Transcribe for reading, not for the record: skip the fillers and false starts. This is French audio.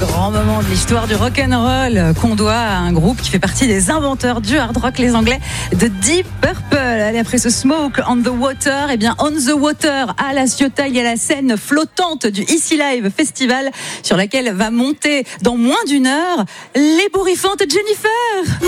grand moment de l'histoire du rock'n'roll qu'on doit à un groupe qui fait partie des inventeurs du hard rock, les Anglais de Deep Purple. Allez, après ce Smoke on the Water, eh bien On the Water à La Ciotat, il y a la scène flottante du Easy Live Festival sur laquelle va monter dans moins d'une heure l'ébouriffante Jennifer.